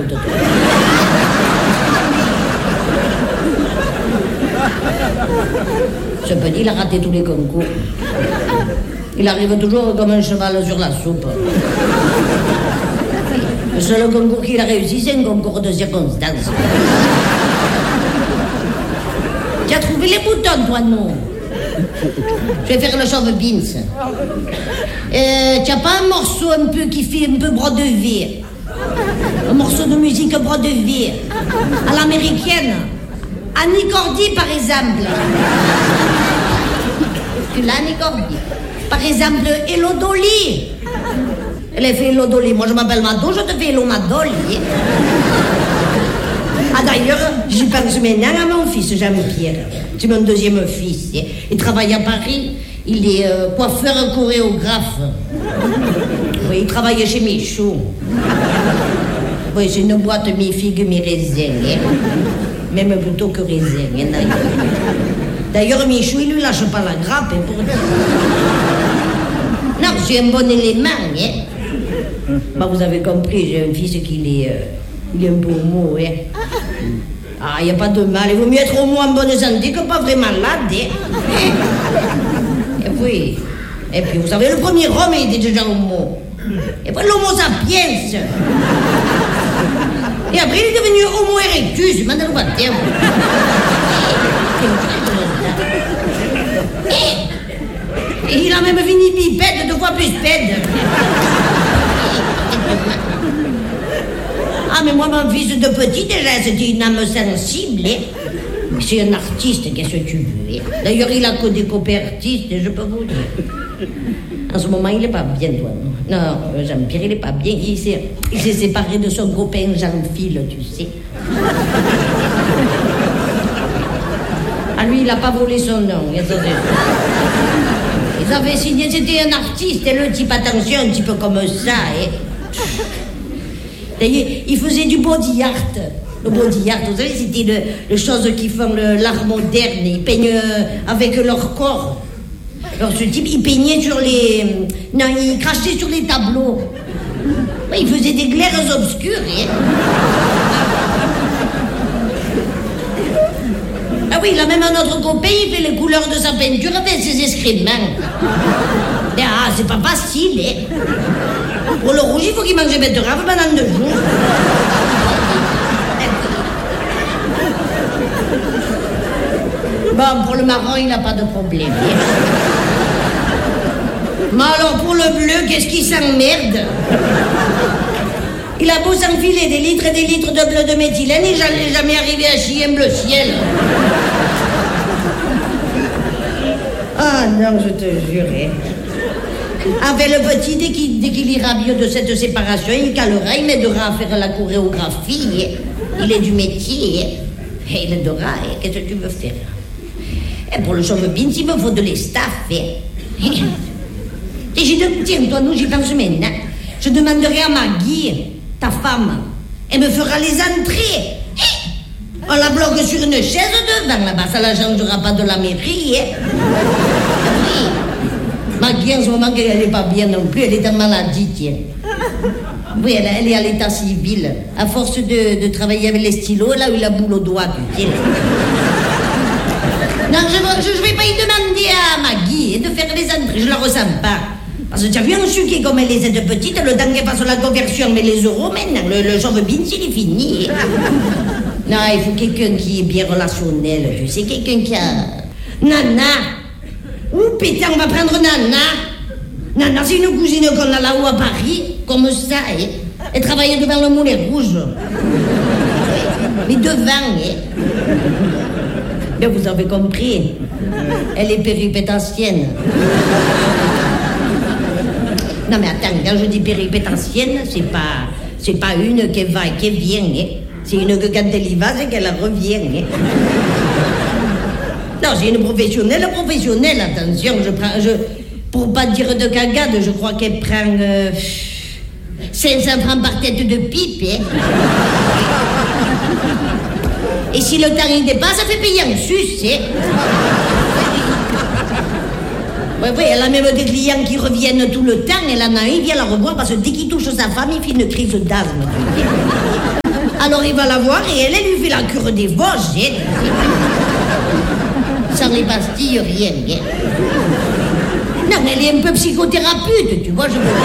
écoute-toi. Ce petit, il a raté tous les concours. Il arrive toujours comme un cheval sur la soupe. Le seul concours qu'il a réussi, c'est un concours de circonstances. Tu as trouvé les boutons, toi, non? Je vais faire le chauve-beans. Tu n'as pas un morceau un peu qui fait un peu brodevé? Un morceau de musique brodevé à l'américaine? Annie Cordy, par exemple. Tu l'as, Annie Cordy? Par exemple, Hello Dolly. Elle a fait Hello Dolly. Moi, je m'appelle Mado, je te fais Hello Madolly. Ah, d'ailleurs, j'y pense maintenant à mon fils, Jean-Pierre. C'est mon deuxième fils. Il travaille à Paris. Il est coiffeur chorégraphe. Oui, il travaille chez Michou. Oui, c'est une boîte mi-figue, mi-raisin. Même plutôt que raisin. D'ailleurs, Michou, il lui lâche pas la grappe. Pour... Non, c'est un bon élément. Bah, vous avez compris, j'ai un fils qui il est un peu homo. Ah, il n'y a pas de mal. Il vaut mieux être homo en bonne santé que pas vraiment malade. Et puis, vous savez, le premier homme, il était déjà homo. Et puis, l'homo sapiens. Et après, il est devenu homo erectus. Maintenant, on va dire. Et il a même fini bipède, 2 fois plus pède. Ah, mais moi, mon fils de petit, déjà, c'était une âme sensible. C'est un artiste, qu'est-ce que tu veux. D'ailleurs, il a que des copains artistes, je peux vous dire. En ce moment, il n'est pas bien, toi. Non, Jean-Pierre, il n'est pas bien. Il s'est séparé de son copain Jean-Phil, tu sais. Ah, lui, il n'a pas volé son nom. Ils avaient signé, c'était un artiste, et le type, attention, un petit peu comme ça. D'ailleurs, il faisait du body art. Le body art, vous savez, c'était les choses qui font l'art moderne. Ils peignent avec leur corps. Alors, ce type, il peignait sur les... Non, il crachait sur les tableaux. Ouais, il faisait des glaires obscures. Ah oui, il a même un autre copain, il fait les couleurs de sa peinture avec ses excréments. Ah, c'est pas facile, Pour le rouge, il faut qu'il mange betterave pendant 2 jours. Bon, pour le marron, il n'a pas de problème. Mais alors, pour le bleu, qu'est-ce qu'il s'emmerde? Il a beau s'enfiler des litres et des litres de bleu de méthylène et j'allais jamais arriver à chier un bleu ciel. Ah non, je te jure. Avec le petit, dès qu'il ira mieux de cette séparation, il calera, il m'aidera à faire la chorégraphie. Il est du métier. Et il aidera. Qu'est-ce que tu veux faire? Et pour le chauve-beans, il me faut de l'estaff. Et j'ai dit, tiens, toi, nous, j'y pense maintenant. Je demanderai à Maggie, ta femme, elle me fera les entrées. On la bloque sur une chaise devant là-bas, ça la changera pas de la mairie. Oui. Maggie, en ce moment, elle n'est pas bien non plus, elle est en maladie, tiens. Oui, elle est à l'état civil. À force de travailler avec les stylos, elle a eu la boule au doigt, tiens. Non, je vais pas y demander à Maggie de faire les entrées, je la ressens pas. Parce que tu as vu un sucre comme elle est de petite, le temps qu'elle fasse la conversion, mais les euros, maintenant, le chauve-beans, il est fini. Non, il faut quelqu'un qui est bien relationnel, tu sais, quelqu'un qui a... Nana. Ouh, pétain, on va prendre Nana. Nana, c'est une cousine qu'on a là-haut à Paris, comme ça, Elle travaille devant le Moulin Rouge. Mais devant, Mais vous avez compris, elle est péripétentienne. Non mais attends, quand je dis péripétentienne, c'est pas une qui va et qui vient, C'est une que quand elle y va, c'est qu'elle revient, Non, c'est une professionnelle, attention, pour pas dire de cagade, je crois qu'elle prend 500 francs par tête de pipe, Et si le temps y dépasse, ça fait payer en sus, Oui, elle a même des clients qui reviennent tout le temps. Elle en a un, il vient la revoir parce que dès qu'il touche sa femme, il fait une crise d'asthme. Alors il va la voir et elle lui fait la cure des Vosges. Sans les pastilles, rien. Non, elle est un peu psychothérapeute, tu vois, je veux dire.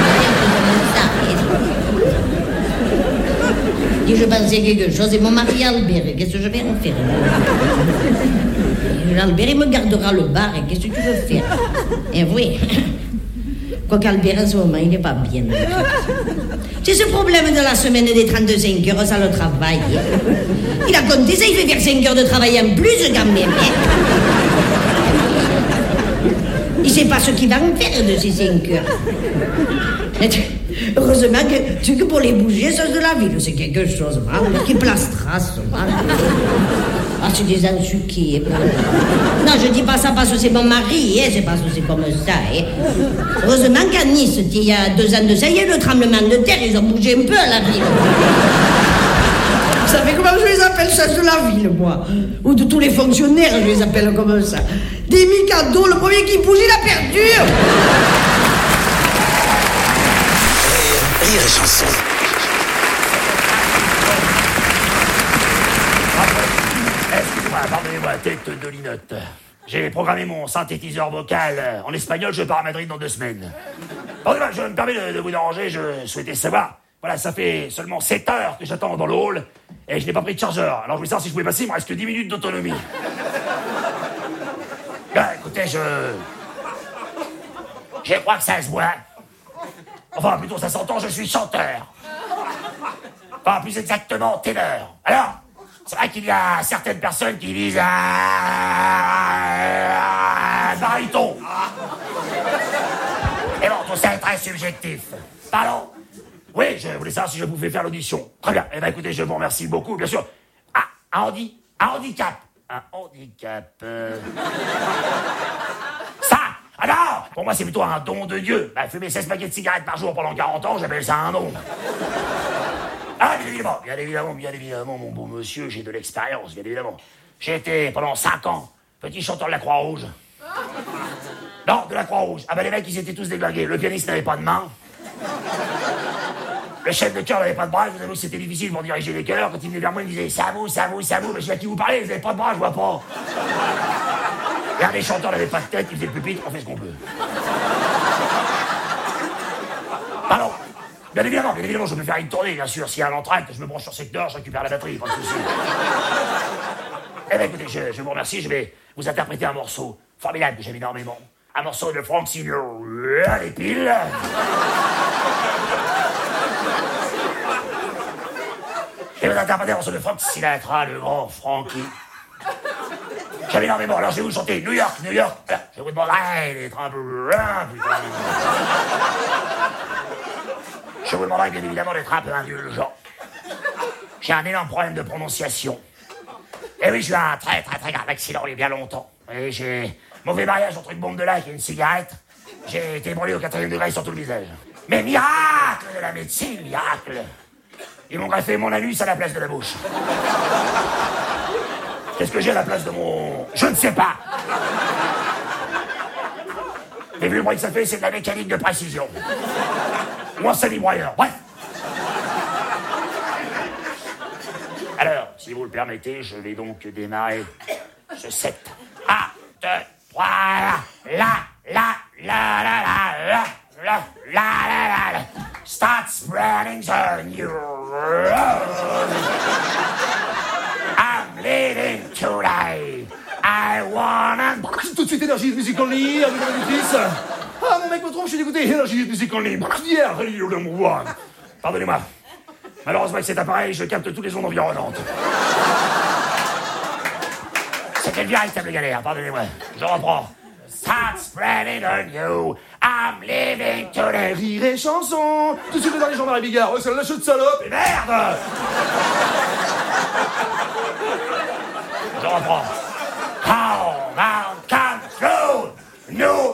Et je pensais quelque chose, et mon mari Albert, qu'est-ce que je vais en faire? Albert, il me gardera le bar, et qu'est-ce que tu veux faire? Et oui. Quoi qu'Albert, en ce moment, il n'est pas bien. C'est ce problème de la semaine des 35 heures, ça le travail. Il a compté ça, il fait faire 5 heures de travail en plus, quand même. Il ne sait pas ce qu'il va en faire de ces 5 heures. Heureusement que pour les bougies, ça de la ville, c'est quelque chose. Qui place trace. Ah, c'est des ensuqués. Non, je dis pas ça parce que c'est mon mari, c'est parce que c'est comme ça. Heureusement qu'à Nice, il y a 2 ans de ça, il y a eu le tremblement de terre, ils ont bougé un peu à la ville. Vous savez comment je les appelle, ça de la ville, moi? Ou de tous les fonctionnaires, je les appelle comme ça. Des micados, le premier qui bouge, il a perdu. Rire et chanson. Excusez-moi, pardonnez-moi, tête de linotte. J'ai programmé mon synthétiseur vocal en espagnol, je pars à Madrid dans 2 semaines. Pardonnez-moi, je me permets de vous déranger, je souhaitais savoir. Voilà, ça fait seulement 7 heures que j'attends dans le hall et je n'ai pas pris de chargeur. Alors je voulais savoir si je pouvais passer, il me reste que 10 minutes d'autonomie. Écoutez, je crois que ça se voit. Enfin, plutôt ça s'entend, je suis chanteur. Enfin, plus exactement, ténor. Alors, c'est vrai qu'il y a certaines personnes qui disent baryton. Et bon, tout ça est très subjectif. Pardon? Oui, je voulais savoir si je pouvais faire l'audition. Très bien. Eh bien, écoutez, je vous remercie beaucoup, bien sûr. Ah, un handicap. Un handicap. Ça! Ah non! Pour moi, c'est plutôt un don de Dieu. Bah, fumer 16 paquets de cigarettes par jour pendant 40 ans, j'appelle ça un don. Ah, bien évidemment, mon beau monsieur, j'ai de l'expérience, bien évidemment. J'ai été, pendant 5 ans, petit chanteur de la Croix-Rouge. Non, de la Croix-Rouge. Ah bah les mecs, ils étaient tous déglingués. Le pianiste n'avait pas de main. Le chef de chœur n'avait pas de bras. Je vous avoue que c'était difficile pour diriger les chœurs. Quand il venait vers moi, il me disait « Ça vous. » Mais je dis « À qui vous parlez? Vous n'avez pas de bras, je vois pas. » Et un des chanteurs n'avait pas de tête, il faisait le pupitre, on fait ce qu'on peut. Pardon. Bien évidemment, je peux faire une tournée, bien sûr. S'il y a un entracte, je me branche sur secteur, je récupère la batterie, pas de souci. Eh bien, écoutez, je vous remercie, je vais vous interpréter un morceau formidable que j'aime énormément. Un morceau de Frank Sinatra, les piles. Je vais vous interpréter un morceau de Frank Sinatra, le grand Frankie. J'aime énormément, alors je vais vous chanter New York. Je vous demanderai d'être un peu... putain. Je vous demanderai bien évidemment d'être un peu indulgent. J'ai un énorme problème de prononciation. Et oui, j'ai eu un très grave accident il y a bien longtemps. Et j'ai mauvais mariage entre une bombe de lac et une cigarette. J'ai été brûlé au 4e degré sur tout le visage. Mais miracle de la médecine, miracle. Ils m'ont greffé mon anus à la place de la bouche. Qu'est-ce que j'ai à la place de mon... Je ne sais pas. Mais vu le bruit que ça fait, c'est de la mécanique de précision. Ou un semi-broyeur, bref. Alors, si vous le permettez, je vais donc démarrer ce set. 1, 2, 3, la. Start spreading the news. I'm leaving today. I wanna... Tout de suite, énergie, musique en ligne, avec la auditrice. Ah, mon mec, me trompe, je suis dégoûté. Énergie, musique en ligne. Pardonnez-moi. Malheureusement, avec cet appareil, je capte toutes les ondes environnantes. C'était une véritable galère, pardonnez-moi. Je reprends. Start spreading the news. I'm leaving today. Rire et chanson. Tout de suite, dans les Jean-Marie Bigard. Oh, ça lâche de salope. Mais merde! Je reprends. Come through. No,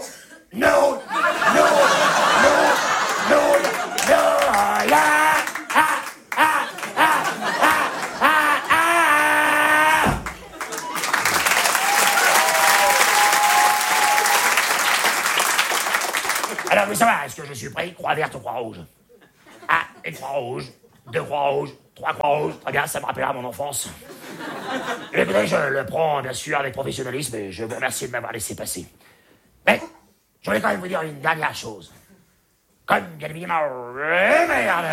yeah. Alors, vous savez, est-ce que je suis prêt? Croix verte ou croix rouge? Ah, une croix rouge, 2 croix rouges, 3 croix rouges, très bien, ça me rappellera mon enfance. Et écoutez, je le prends bien sûr avec professionnalisme et je vous remercie de m'avoir laissé passer. Mais, je voulais quand même vous dire une dernière chose. Comme bien évidemment... merde.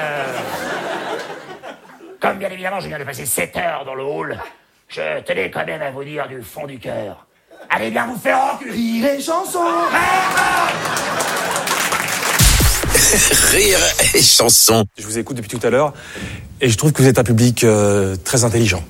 Comme bien évidemment je viens de passer 7 heures dans le hall, je tenais quand même à vous dire du fond du cœur. Allez bien vous faire enculer. Rire et chanson. Rire et chanson. Je vous écoute depuis tout à l'heure et je trouve que vous êtes un public très intelligent.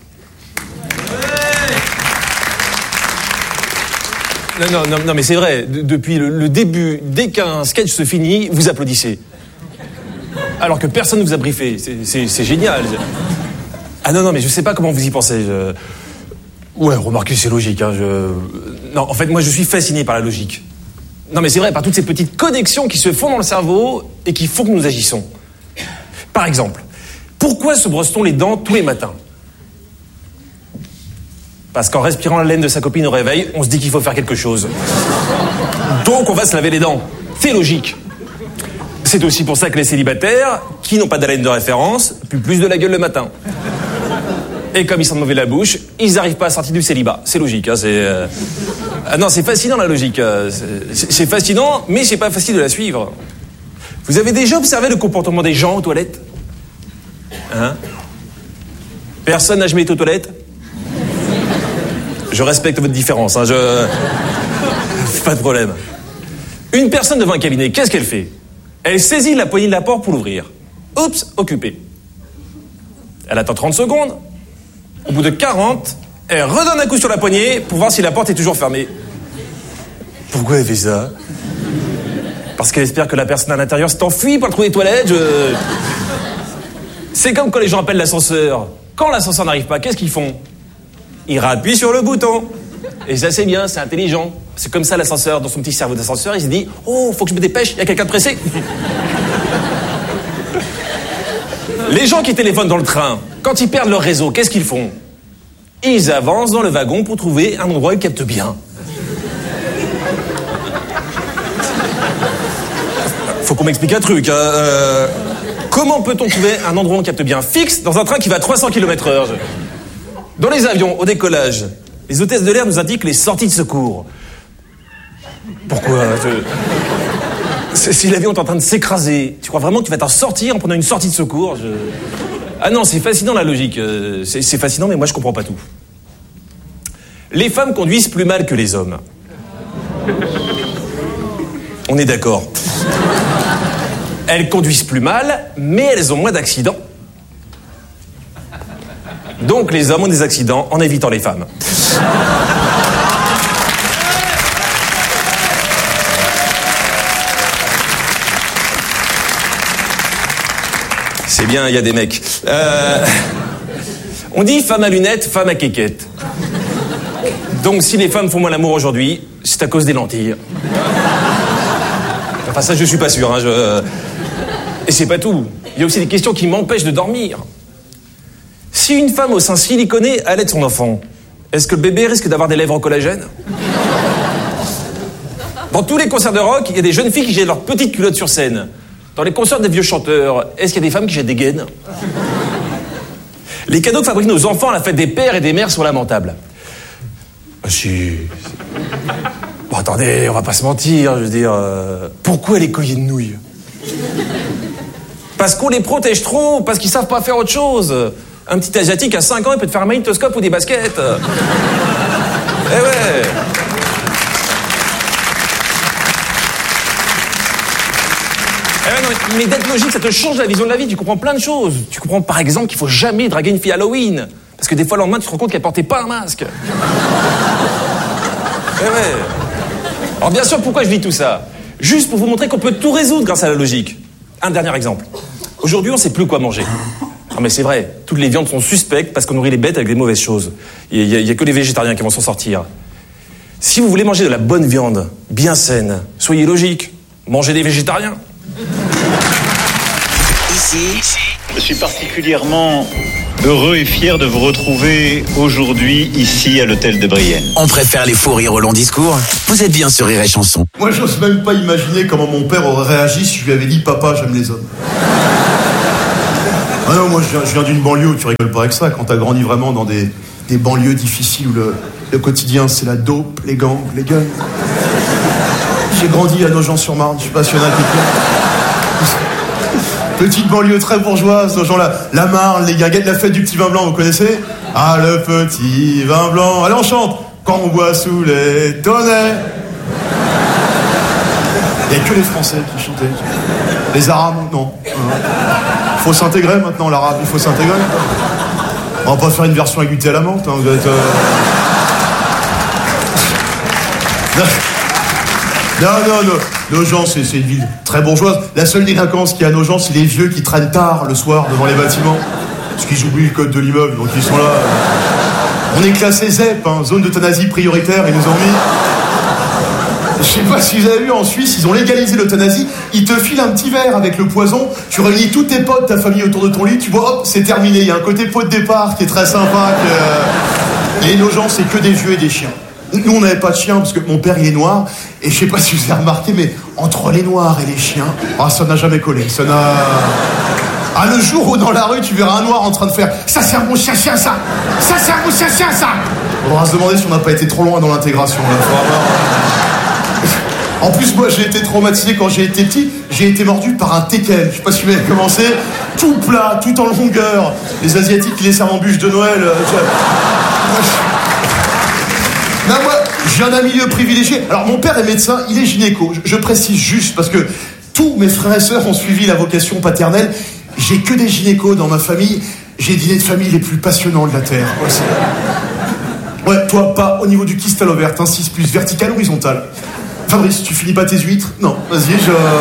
Non, mais c'est vrai. Depuis le début, dès qu'un sketch se finit, vous applaudissez. Alors que personne ne vous a briefé. C'est génial. Ah non, mais je sais pas comment vous y pensez. Ouais, remarquez, c'est logique. Hein, Non, en fait, moi, je suis fasciné par la logique. Non, mais c'est vrai, par toutes ces petites connexions qui se font dans le cerveau et qui font que nous agissons. Par exemple, pourquoi se brosse-t-on les dents tous les matins ? Parce qu'en respirant la laine de sa copine au réveil, on se dit qu'il faut faire quelque chose. Donc on va se laver les dents. C'est logique. C'est aussi pour ça que les célibataires, qui n'ont pas d'haleine de référence, puent plus de la gueule le matin. Et comme ils sentent mauvais la bouche, ils n'arrivent pas à sortir du célibat. C'est logique, hein, Ah non, c'est fascinant la logique. C'est fascinant, mais c'est pas facile de la suivre. Vous avez déjà observé le comportement des gens aux toilettes ? Hein ? Personne n'a jamais été aux toilettes ? Je respecte votre différence, hein, Pas de problème. Une personne devant un cabinet, qu'est-ce qu'elle fait ? Elle saisit la poignée de la porte pour l'ouvrir. Oups, occupé. Elle attend 30 secondes. Au bout de 40, elle redonne un coup sur la poignée pour voir si la porte est toujours fermée. Pourquoi elle fait ça ? Parce qu'elle espère que la personne à l'intérieur s'est enfuie pour le trou des toilettes. C'est comme quand les gens appellent l'ascenseur. Quand l'ascenseur n'arrive pas, qu'est-ce qu'ils font ? Ils rappuient sur le bouton. Et ça, c'est bien, c'est intelligent. C'est comme ça, l'ascenseur, dans son petit cerveau d'ascenseur, il se dit « Oh, faut que je me dépêche, il y a quelqu'un de pressé. » Les gens qui téléphonent dans le train, quand ils perdent leur réseau, qu'est-ce qu'ils font ? Ils avancent dans le wagon pour trouver un endroit où ils captent bien. Faut qu'on m'explique un truc. Comment peut-on trouver un endroit où on capte bien fixe dans un train qui va à 300 km/h ? Dans les avions, au décollage, les hôtesses de l'air nous indiquent les sorties de secours. Pourquoi ? Si l'avion est en train de s'écraser, tu crois vraiment que tu vas t'en sortir en prenant une sortie de secours ? Ah non, c'est fascinant la logique. C'est fascinant, mais moi je comprends pas tout. Les femmes conduisent plus mal que les hommes. On est d'accord. Elles conduisent plus mal, mais elles ont moins d'accidents. Donc les hommes ont des accidents en évitant les femmes. C'est bien, il y a des mecs. On dit femme à lunettes, femme à quéquette. Donc si les femmes font moins l'amour aujourd'hui, c'est à cause des lentilles. Enfin ça je suis pas sûr. Et c'est pas tout. Il y a aussi des questions qui m'empêchent de dormir. Si une femme au sein siliconé allait son enfant, est-ce que le bébé risque d'avoir des lèvres en collagène ? Dans tous les concerts de rock, il y a des jeunes filles qui jettent leurs petites culottes sur scène. Dans les concerts des vieux chanteurs, est-ce qu'il y a des femmes qui jettent des gaines ? Les cadeaux que fabriquent nos enfants à la fête des pères et des mères sont lamentables. Ah si... Bon attendez, on va pas se mentir, je veux dire... Pourquoi les colliers de nouilles ? Parce qu'on les protège trop, parce qu'ils savent pas faire autre chose. Un petit asiatique à 5 ans, il peut te faire un magnétoscope ou des baskets. Eh ouais. Eh non, mais d'être logique, ça te change la vision de la vie. Tu comprends plein de choses. Tu comprends par exemple qu'il faut jamais draguer une fille à Halloween. Parce que des fois, le lendemain, tu te rends compte qu'elle portait pas un masque. Eh ouais. Alors bien sûr, pourquoi je dis tout ça ? Juste pour vous montrer qu'on peut tout résoudre grâce à la logique. Un dernier exemple. Aujourd'hui, on sait plus quoi manger. Non mais c'est vrai, toutes les viandes sont suspectes parce qu'on nourrit les bêtes avec des mauvaises choses. Il y a que les végétariens qui vont s'en sortir. Si vous voulez manger de la bonne viande, bien saine, soyez logique, mangez des végétariens. Ici, je suis particulièrement heureux et fier de vous retrouver aujourd'hui ici à l'hôtel de Brienne. on préfère les faux rires au long discours. Vous êtes bien sur Rire et Chanson. Moi, j'ose même pas imaginer comment mon père aurait réagi si je lui avais dit « Papa, j'aime les hommes ». Ah non, moi je viens d'une banlieue où tu rigoles pas avec ça. Quand t'as grandi vraiment dans des banlieues difficiles où le quotidien c'est la dope, les gangs, les guns. J'ai grandi à Nogent-sur-Marne, je sais pas s'il y en a qui petite banlieue très bourgeoise, Nogent, la Marne, les guinguettes, la fête du petit vin blanc, vous connaissez? Ah, le petit vin blanc. Allez, on chante. Quand on boit sous les tonnets. Il n'y a que les Français qui chantaient. Les Arabes, non. Il faut s'intégrer maintenant, l'arabe, il faut s'intégrer. On va pas faire une version avec du thé à la menthe, hein, vous êtes... Non, Nogent, c'est une ville très bourgeoise. La seule délinquance qu'il y a à Nogent, c'est les vieux qui traînent tard le soir devant les bâtiments. Parce qu'ils oublient le code de l'immeuble, donc ils sont là. On est classé ZEP, hein, zone d'euthanasie prioritaire, ils nous ont mis... Je sais pas si vous avez vu, en Suisse, ils ont légalisé l'euthanasie. Ils te filent un petit verre avec le poison. Tu réunis tous tes potes, ta famille autour de ton lit. Tu vois, hop, c'est terminé. Il y a un côté pot de départ qui est très sympa. Et Nogent, c'est que des vieux et des chiens. Nous, on n'avait pas de chien parce que mon père, il est noir. Et je sais pas si vous avez remarqué, mais entre les noirs et les chiens, ça n'a jamais collé. Ça n'a... Ah, le jour où dans la rue, tu verras un noir en train de faire « Ça, c'est un bon chien, ça! Ça, c'est un bon chien, ça !» On va se demander si on n'a pas été trop loin dans l'intégration, là. En plus, moi, j'ai été traumatisé quand j'ai été petit. J'ai été mordu par un teckel. Je sais pas si vous avez commencé. Tout plat, tout en longueur. Les Asiatiques qui les servent en bûche de Noël. Non, moi, j'ai un milieu privilégié. Alors, mon père est médecin, il est gynéco. Je précise juste parce que tous mes frères et sœurs ont suivi la vocation paternelle. J'ai que des gynécos dans ma famille. J'ai dîné de famille les plus passionnants de la Terre. Ouais, toi, pas au niveau du kyste à l'ovaire. T'as un 6+, vertical, horizontal. Fabrice, tu finis pas tes huîtres? Non, vas-y,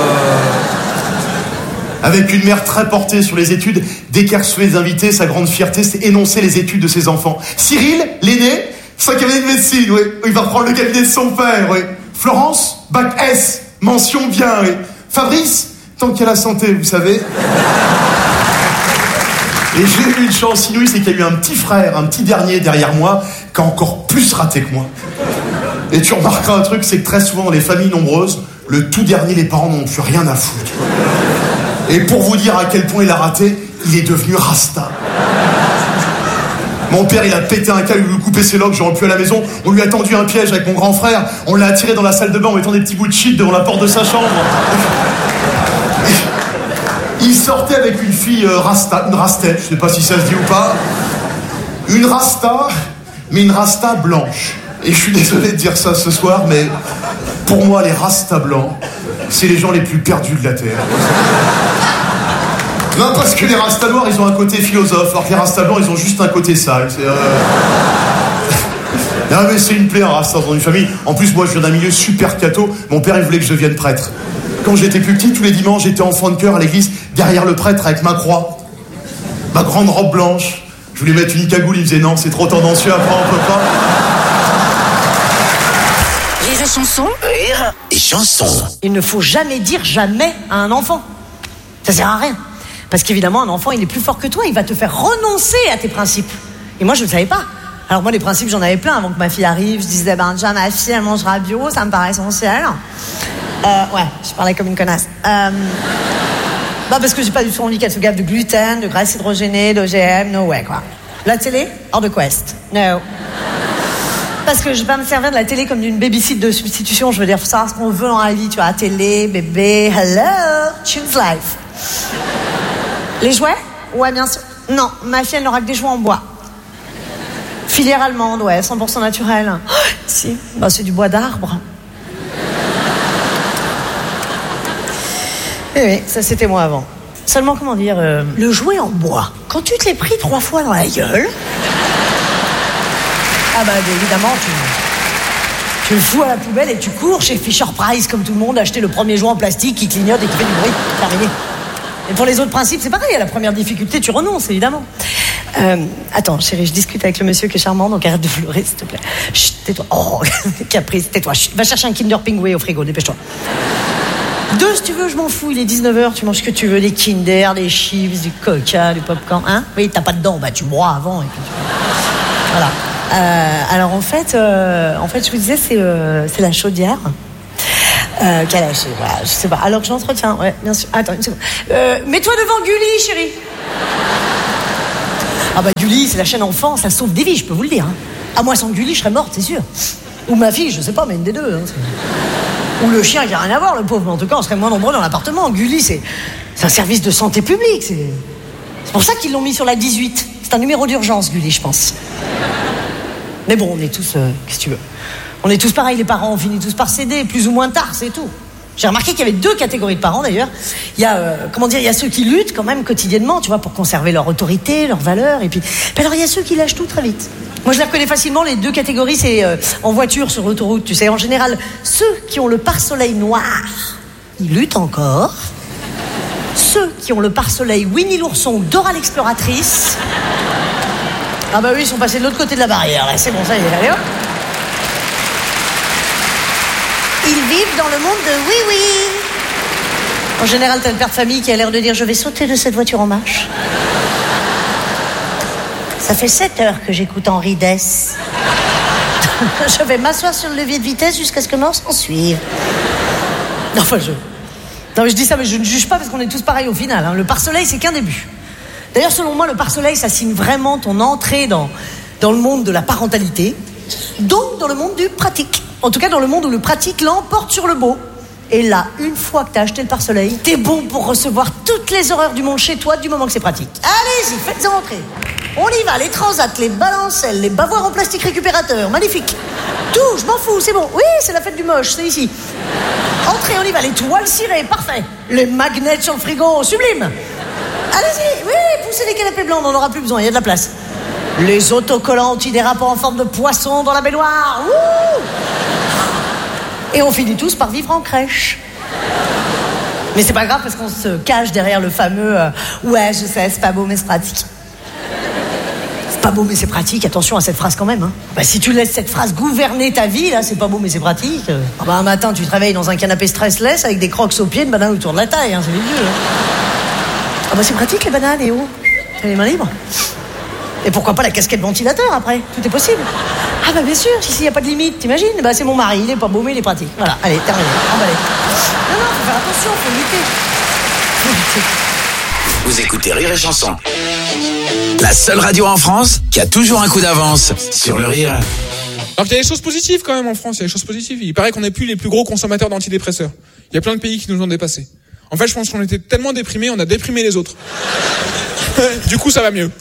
Avec une mère très portée sur les études, dès qu'elle recevait des invités, sa grande fierté, c'est énoncer les études de ses enfants. Cyril, l'aîné, 5 années de médecine, oui. Il va reprendre le cabinet de son père, oui. Florence, bac S, mention bien, oui. Fabrice, tant qu'il y a la santé, vous savez. Et j'ai eu une chance inouïe, c'est qu'il y a eu un petit frère, un petit dernier derrière moi, qui a encore plus raté que moi. Et tu remarqueras un truc, c'est que très souvent dans les familles nombreuses, le tout dernier, les parents n'ont plus rien à foutre. Et pour vous dire à quel point il a raté, il est devenu Rasta. Mon père, il a pété un câble, il lui coupé ses locks, je rentre plus à la maison. On lui a tendu un piège avec mon grand frère. On l'a attiré dans la salle de bain en mettant des petits bouts de shit devant la porte de sa chambre. Il sortait avec une fille Rasta, une Rastette, je sais pas si ça se dit ou pas. Une Rasta, mais une Rasta blanche. Et je suis désolé de dire ça ce soir, mais pour moi, les Rastas blancs, c'est les gens les plus perdus de la Terre. Non, parce que les Rastas noirs, ils ont un côté philosophe, alors que les Rastas blancs, ils ont juste un côté sale. Non, mais c'est une plaie, un Rasta dans une famille. En plus, moi, je viens d'un milieu super catho. Mon père, il voulait que je devienne prêtre. Quand j'étais plus petit, tous les dimanches, j'étais enfant de chœur à l'église, derrière le prêtre avec ma croix, ma grande robe blanche. Je voulais mettre une cagoule, il me disait non, c'est trop tendancieux, après on peut pas. Rire et chanson. Rire et chanson. Il ne faut jamais dire jamais à un enfant. Ça sert à rien. Parce qu'évidemment, un enfant, il est plus fort que toi. Il va te faire renoncer à tes principes. Et moi, je ne le savais pas. Alors moi, les principes, j'en avais plein avant que ma fille arrive. Je disais, déjà, ma fille, elle mangera bio. Ça me paraît essentiel. Ouais, je parlais comme une connasse. Parce que j'ai pas du tout envie qu'elle se gave de gluten, de graisse hydrogénée, d'OGM. No way, quoi. La télé, hors de quest. No. Parce que je vais pas me servir de la télé comme d'une babysit de substitution. Je veux dire, faut savoir ce qu'on veut dans la vie. Tu vois, télé, bébé, hello, choose life. Les jouets? Ouais, bien sûr. Non, ma fille, elle n'aura que des jouets en bois. Filière allemande, ouais, 100% naturel. Oh, si, c'est du bois d'arbre. Oui, ça c'était moi avant. Seulement, comment dire, le jouet en bois, quand tu te l'es pris 3 fois dans la gueule... évidemment, tu le fous à la poubelle et tu cours chez Fisher-Price, comme tout le monde, acheter le premier jouet en plastique qui clignote et qui fait du bruit. Terminé. Et pour les autres principes, c'est pareil. À la première difficulté, tu renonces, évidemment. Attends, chérie, je discute avec le monsieur qui est charmant, donc arrête de pleurer, s'il te plaît. Chut, tais-toi. Oh, caprice, tais-toi. Chut, va chercher un Kinder Pingouin au frigo, dépêche-toi. 2, si tu veux, je m'en fous. Il est 19h, tu manges ce que tu veux, des Kinder, des chips, du Coca, du popcorn. Hein? Oui, t'as pas de dents, tu bois avant. Et puis voilà. Alors en fait, je vous disais, c'est la chaudière qui a lâché. Voilà, je sais pas. Alors que je l'entretiens, ouais, bien sûr. Attends une seconde. Mets-toi devant Gulli, chérie. Ah bah Gulli, c'est la chaîne enfant, ça sauve des vies, je peux vous le dire. Hein. Ah moi sans Gulli, je serais morte, c'est sûr. Ou ma fille, je sais pas, mais une des deux. Hein, ou le chien qui a rien à voir, le pauvre. Mais en tout cas, on serait moins nombreux dans l'appartement. Gulli, c'est un service de santé publique. C'est pour ça qu'ils l'ont mis sur la 18. C'est un numéro d'urgence, Gulli, je pense. Mais bon, on est tous... qu'est-ce que tu veux? On est tous pareils, les parents, on finit tous par céder, plus ou moins tard, c'est tout. J'ai remarqué qu'il y avait 2 catégories de parents, d'ailleurs. Il y a, il y a ceux qui luttent quand même quotidiennement, tu vois, pour conserver leur autorité, leurs valeurs. Et puis alors, il y a ceux qui lâchent tout très vite. Moi, je les reconnais facilement, les 2 catégories, c'est en voiture, sur l'autoroute, tu sais. En général, ceux qui ont le pare-soleil noir, ils luttent encore. Ceux qui ont le pare-soleil Winnie l'ourson ou Dora l'exploratrice... Ah bah oui, ils sont passés de l'autre côté de la barrière, là. C'est bon, ça y est, allez hop. Ils vivent dans le monde de oui-oui. En général, t'as le père de famille qui a l'air de dire « Je vais sauter de cette voiture en marche. » Ça fait 7 heures que j'écoute Henri Dess. Je vais m'asseoir sur le levier de vitesse jusqu'à ce que mort s'en suive. Enfin, Non, mais je dis ça, mais je ne juge pas parce qu'on est tous pareils au final. Hein. Le pare-soleil, c'est qu'un début. D'ailleurs, selon moi, le pare-soleil, ça signe vraiment ton entrée dans le monde de la parentalité, donc dans le monde du pratique. En tout cas, dans le monde où le pratique l'emporte sur le beau. Et là, une fois que t'as acheté le pare-soleil, t'es bon pour recevoir toutes les horreurs du monde chez toi du moment que c'est pratique. Allez-y, faites-en entrer. On y va, les transats, les balancelles, les bavoirs en plastique récupérateur, magnifique. Tout, je m'en fous, c'est bon. Oui, c'est la fête du moche, c'est ici. Entrez, on y va, les toiles cirées, parfait. Les magnets sur le frigo, sublime. Allez-y, oui, poussez les canapés blancs, on n'en aura plus besoin, il y a de la place. Les autocollants antidérapants en forme de poisson dans la baignoire. Ouh. Et on finit tous par vivre en crèche. Mais c'est pas grave parce qu'on se cache derrière le fameux ouais, je sais, c'est pas beau mais c'est pratique. C'est pas beau mais c'est pratique, attention à cette phrase quand même. Hein. Bah, si tu laisses cette phrase gouverner ta vie, là, c'est pas beau mais c'est pratique. Un matin, tu te réveilles dans un canapé stressless avec des crocs aux pieds, de bananes autour de la taille, hein, c'est les vieux. Hein. Ah bah c'est pratique les bananes, et oh, t'as les mains libres. Et pourquoi pas la casquette ventilateur après? Tout est possible. Ah bah bien sûr, s'il n'y a pas de limite, t'imagines? Bah c'est mon mari, il est pas beau mais il est pratique. Voilà, allez, terminé, emballé. Non, faut faire attention, faut lutter. Vous écoutez Rire et Chanson, la seule radio en France qui a toujours un coup d'avance sur le rire. Alors qu'il y a des choses positives quand même en France, il y a des choses positives. Il paraît qu'on n'est plus les plus gros consommateurs d'antidépresseurs. Il y a plein de pays qui nous ont dépassés. En fait, je pense qu'on était tellement déprimés, on a déprimé les autres. Du coup, ça va mieux.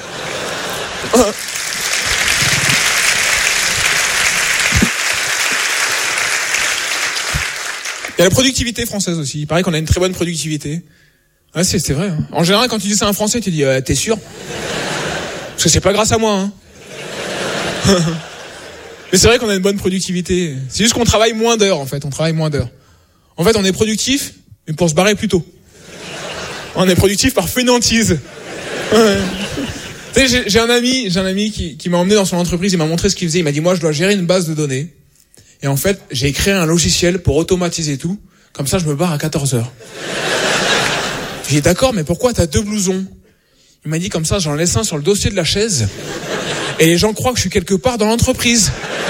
Il y a la productivité française aussi. Il paraît qu'on a une très bonne productivité. Ouais, c'est vrai. Hein. En général, quand tu dis ça à un Français, tu dis t'es sûr? Parce que c'est pas grâce à moi. Hein. Mais c'est vrai qu'on a une bonne productivité. C'est juste qu'on travaille moins d'heures, en fait. On travaille moins d'heures. En fait, on est productif, mais pour se barrer plus tôt. On est productif par fainéantise. Ouais. Tu sais, j'ai un ami qui m'a emmené dans son entreprise, il m'a montré ce qu'il faisait. Il m'a dit, moi, je dois gérer une base de données. Et en fait, j'ai créé un logiciel pour automatiser tout. Comme ça, je me barre à 14h. J'ai dit, d'accord, mais pourquoi t'as 2 blousons? Il m'a dit, comme ça, j'en laisse un sur le dossier de la chaise. Et les gens croient que je suis quelque part dans l'entreprise.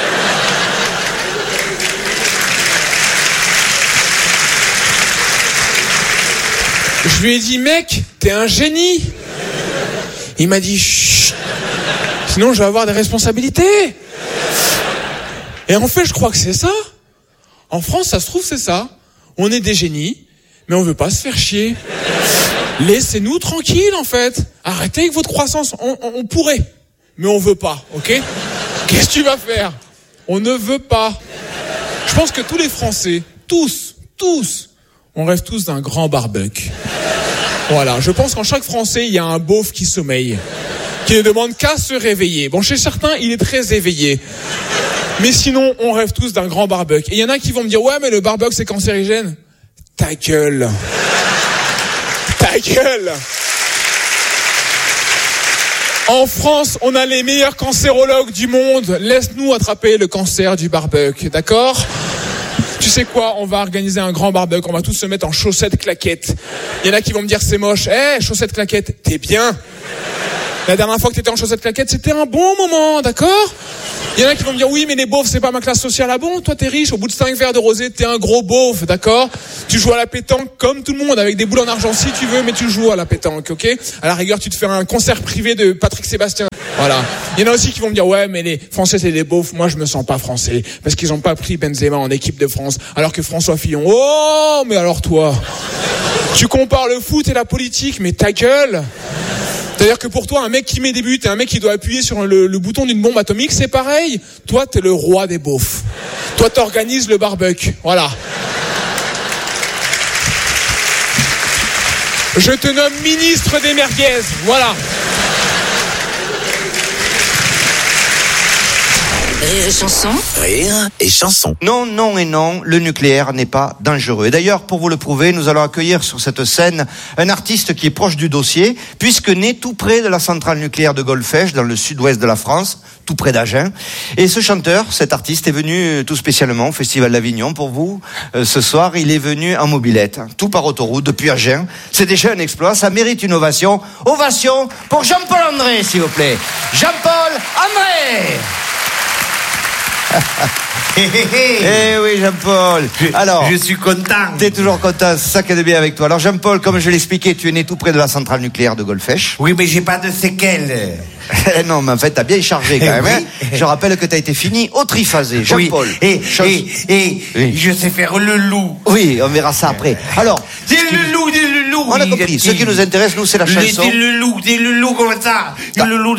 Je lui ai dit, mec, t'es un génie. Il m'a dit, chut, sinon je vais avoir des responsabilités. Et en fait, je crois que c'est ça. En France, ça se trouve, c'est ça. On est des génies, mais on veut pas se faire chier. Laissez-nous tranquilles, en fait. Arrêtez avec votre croissance. On pourrait, mais on veut pas, ok? Qu'est-ce que tu vas faire? On ne veut pas. Je pense que tous les Français, tous, on rêve tous d'un grand barbecue. Voilà, je pense qu'en chaque Français, il y a un beauf qui sommeille, qui ne demande qu'à se réveiller. Bon, chez certains, il est très éveillé. Mais sinon, on rêve tous d'un grand barbecue. Et il y en a qui vont me dire, ouais, mais le barbecue, c'est cancérigène. Ta gueule. Ta gueule. En France, on a les meilleurs cancérologues du monde. Laisse-nous attraper le cancer du barbecue, d'accord? Tu sais quoi, on va organiser un grand barbecue, on va tous se mettre en chaussettes claquettes. Il y en a qui vont me dire c'est moche. Chaussettes claquettes, t'es bien. La dernière fois que t'étais en chaussettes claquettes, c'était un bon moment, d'accord? Il y en a qui vont me dire, oui, mais les beaufs, c'est pas ma classe sociale. Ah bon? Toi, t'es riche, au bout de 5 verres de rosé, t'es un gros beauf, d'accord? Tu joues à la pétanque comme tout le monde, avec des boules en argent si tu veux, mais tu joues à la pétanque, ok? À la rigueur, tu te fais un concert privé de Patrick Sébastien. Voilà. Il y en a aussi qui vont me dire, ouais, mais les Français, c'est des beaufs. Moi, je me sens pas français. Parce qu'ils ont pas pris Benzema en équipe de France. Alors que François Fillon, oh, mais alors toi. Tu compares le foot et la politique, mais ta gueule. C'est-à-dire que pour toi, un mec qui met des buts et un mec qui doit appuyer sur le bouton d'une bombe atomique, c'est pareil. Toi, t'es le roi des beaufs. Toi, t'organises le barbecue. Voilà. Je te nomme ministre des merguez. Voilà. Rire et chanson. Rire et chanson. Non, non et non, le nucléaire n'est pas dangereux. Et d'ailleurs, pour vous le prouver, nous allons accueillir sur cette scène un artiste qui est proche du dossier, puisque né tout près de la centrale nucléaire de Golfech, dans le sud-ouest de la France, tout près d'Agen. Et ce chanteur, cet artiste, est venu tout spécialement au Festival d'Avignon pour vous. Ce soir, il est venu en mobilette, tout par autoroute, depuis Agen. C'est déjà un exploit, ça mérite une ovation. Ovation pour Jean-Paul André, s'il vous plaît. Jean-Paul André. Eh oui, Jean-Paul. Alors, je suis content. T'es toujours content, c'est ça qui est de bien avec toi. Alors, Jean-Paul, comme je l'expliquais, tu es né tout près de la centrale nucléaire de Golfech. Oui, mais j'ai pas de séquelles. Non, mais en fait, t'as bien chargé quand même. Oui. Hein. Je rappelle que t'as été fini au triphasé, Jean-Paul. Oui. Et je sais faire le loup. Oui, on verra ça après. Alors, dis le loup. On a compris. Ce qui nous intéresse, nous, c'est la chanson. Dis le loup comme ça. Le loup de...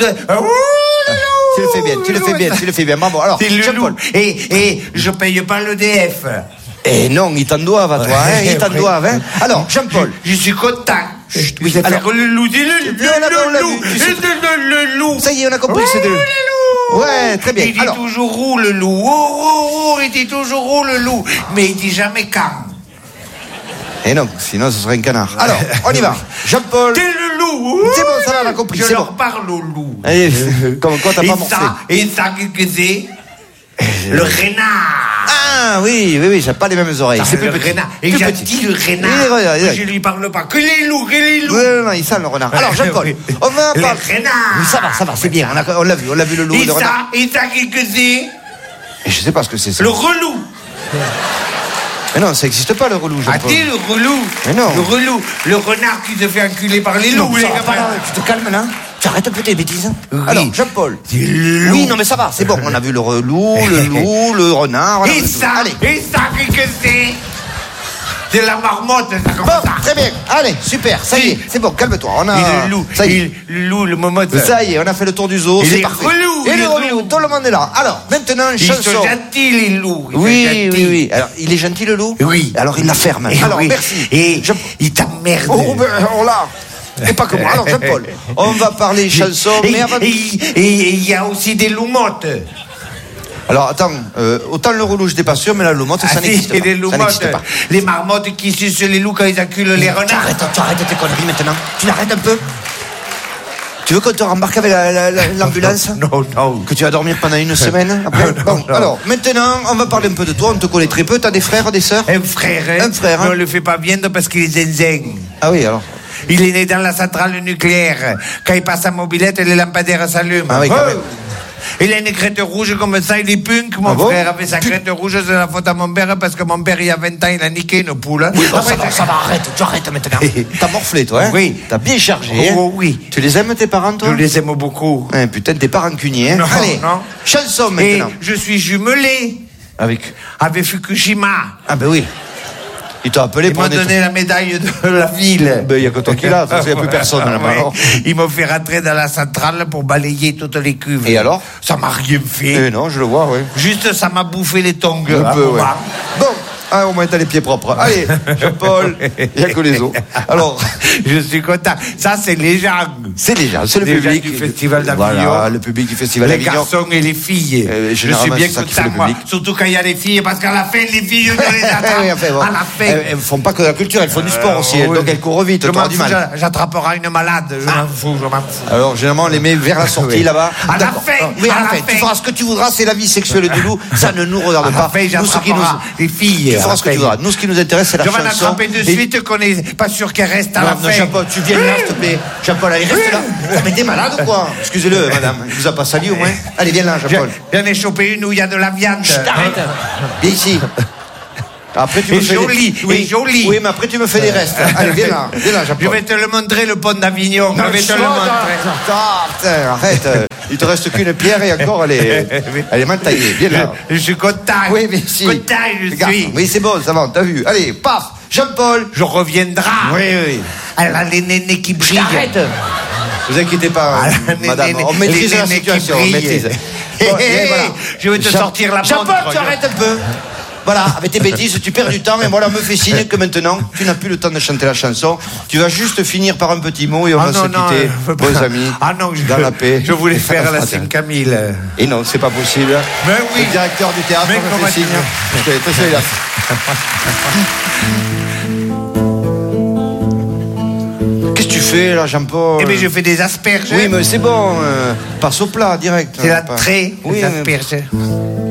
Tu le fais bien. Bravo. Alors, Jean-Paul. Et je paye pas l'EDF. Eh non, ils t'en doivent à toi, hein. Ils t'en doivent, hein. Alors, Jean-Paul. Je suis content. Oui, faire alors, le loup, dis le loup. Ça y est, on a compris, c'est de... Ouais, très bien. Il dit toujours où le loup. Il dit toujours où le loup. Mais il dit jamais quand. Eh non, sinon ce serait un canard. Alors, on y va. Jean-Paul. T'es le loup. C'est bon, ça va, on a compris. Je leur parle au loup. Allez, comme quoi t'as pas morflé. Et ça, qu'est-ce que c'est? Le renard. Ah oui, j'ai pas les mêmes oreilles. C'est plus petit. Renard. Et j'ai dit le renard. Je lui parle pas. Que les loups. Non, il sent le renard. Alors, Jean-Paul, on va parler. Le renard. Oui, ça va, c'est bien. On l'a vu le loup. Et ça, qu'est-ce que c'est? Je sais pas ce que c'est ça. Le relou. Mais non, ça n'existe pas le relou, Jean-Paul. Ah, t'es le relou. Mais non. Le relou. Le renard qui se fait enculer par les loups. Tu te calmes là. Tu arrêtes un peu tes bêtises. Oui. Alors, Jean-Paul. Oui, non, mais ça va, c'est bon. On a vu le relou, le loup, le renard. Et ça, qu'est-ce que c'est? C'est la marmotte, ça comme ça. Très bien. Allez, super. Ça y est, c'est bon, calme-toi. On a. Et le loup. Ça y est. Le loup, le momote. Ça y est, on a fait le tour du zoo. Et c'est les parfait. relous. Et le relou, tout le monde est là. Alors, maintenant, Ils chanson. sont gentils, les loups. Oui. Alors, il est gentil, le loup? Oui. Alors, il la ferme. Alors, merci. Et il t'emmerde. Oh, ben, alors là. Et pas que moi. Alors, Jean-Paul, on va parler chanson, mais avant. Et il y a aussi des loumottes. Alors, attends, autant le relou, je n'étais pas sûr, mais la loumotte, ça n'existe pas. Les loumottes, les marmottes qui sucent les loups quand ils acculent les renards. Tu arrêtes tes conneries maintenant. Tu l'arrêtes un peu. Tu veux qu'on te rembarque avec l'ambulance? Non. Que tu vas dormir pendant une semaine après? Bon, alors, maintenant, on va parler un peu de toi. On te connaît très peu. T'as des frères, des sœurs? Un frère. Hein? Mais on le fait pas bien parce qu'il est zinzin. Ah oui, alors. Il est né dans la centrale nucléaire. Quand il passe à mobilette, les lampadaires s'allument. Ah oui, quand même. Il a une crête rouge comme ça, il est punk, mon frère. Avec sa crête rouge, c'est la faute à mon père, parce que mon père, il y a 20 ans, il a niqué une poule. Oui, bon, ça va, tu arrêtes maintenant. T'as morflé, toi, hein? Oui. T'as bien chargé, hein? Oh, oui. Tu les aimes, tes parents, toi? Je les aime beaucoup. Hein, putain, t'es pas rancunier, hein? Non, Allez, non. Chanson, maintenant. Et je suis jumelé. Avec Fukushima. Ah, ben oui. Il t'a appelé pour Ils m'ont donné la médaille de la ville. Ben, il n'y a que toi qui l'as, il n'y a plus personne là-bas. Ils m'ont fait rentrer dans la centrale pour balayer toutes les cuves. Et alors? Ça m'a rien fait. Non, je le vois, oui. Juste, ça m'a bouffé les tongs. Un peu, ouais. Bon. Ah, au moins t'as les pieds propres. Allez, Jean-Paul, il n'y a que les os. Alors, je suis content. Ça, c'est les gens. C'est les gens, c'est le public du Festival d'Avignon. Voilà, le public du Festival d'Avignon. Les garçons et les filles. Je suis bien content, moi. Surtout quand il y a les filles, parce qu'à la fin, les filles, je les attrape. Bon. À la fin. Elles ne font pas que de la culture, elles font du sport aussi. Donc elles courent vite, t'auras du mal. J'attraperai une malade, je m'en fous. Alors, généralement, on les met vers la sortie, là-bas. À la fin. Oui, à la fin. Tu feras ce que tu voudras, c'est la vie sexuelle du loup. Ça ne nous regarde pas. Nous, ce qui nous... Les filles. tu feras ce que tu voudras. Nous, ce qui nous intéresse, c'est la Je vais chanson. l'attraper de suite qu'on n'est pas sûr qu'elle reste à la Non, fin. Jean-Paul, tu viens là, s'il te plaît. Jean-Paul, allez, reste là. Oh, mais t'es malade ou quoi? Excusez-le, madame. Il vous a pas sali au moins? Allez, viens là, Jean-Paul. J'en ai chopé une où il y a de la viande. Arrête. Viens ici. Après, tu me fais joli, oui, joli. Oui, mais après, tu me fais des restes. Allez, viens là, Jean-Paul. Je vais te le montrer, le pont d'Avignon. Je vais te le montrer. Putain, arrête. Il te reste qu'une pierre et encore, elle est mal taillée. Viens là. Je suis content. Oui, mais si. Content, je suis. Oui, c'est bon, ça va, t'as vu. Allez, paf. Jean-Paul. Je reviendrai. Oui. Alors, les nénés qui brillent. Arrête. Vous inquiétez pas, madame. On maîtrise la situation, on maîtrise. Bon, voilà. Je vais te sortir la montre. Jean-Paul, tu arrêtes un peu. Voilà, avec tes bêtises, tu perds du temps et voilà, me fais signe que maintenant, tu n'as plus le temps de chanter la chanson. Tu vas juste finir par un petit mot et on va se quitter, beaux amis, dans la paix. Je voulais faire la Saint-Camille. Et non, c'est pas possible. Mais oui. Le directeur du théâtre me fait signe. Là. Qu'est-ce que tu fais là, Jean-Paul? Eh bien, je fais des asperges. Oui, mais c'est bon. Passe au plat, direct. C'est la traite, oui, des asperges.